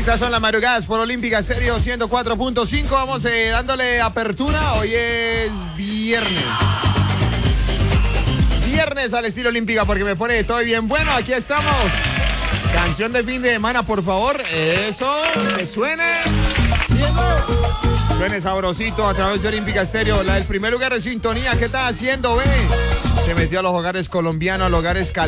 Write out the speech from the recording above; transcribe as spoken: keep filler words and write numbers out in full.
Estas son las madrugadas por Olímpica Estéreo ciento cuatro punto cinco. Vamos eh, dándole apertura. Hoy es viernes. Viernes al estilo Olímpica porque me pone todo bien. Bueno, aquí estamos. Canción de fin de semana, por favor. Eso, que suene. Suene sabrosito a través de Olímpica Estéreo. La del primer lugar de sintonía. ¿Qué está haciendo, ve? Se metió a los hogares colombianos, a los hogares calientes.